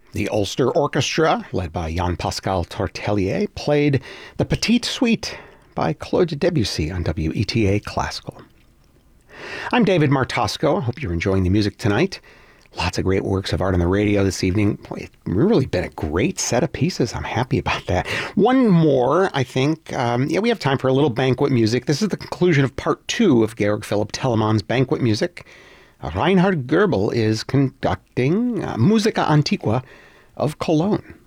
The Ulster Orchestra, led by Jean-Pascal Tortelier, played the Petite Suite by Claude Debussy on WETA Classical. I'm David Martosco. I hope you're enjoying the music tonight. Lots of great works of art on the radio this evening. Boy, it's really been a great set of pieces. I'm happy about that. One more, I think. We have time for a little banquet music. This is the conclusion of part 2 of Georg Philipp Telemann's banquet music. Reinhard Goebel is conducting Musica Antiqua of Cologne.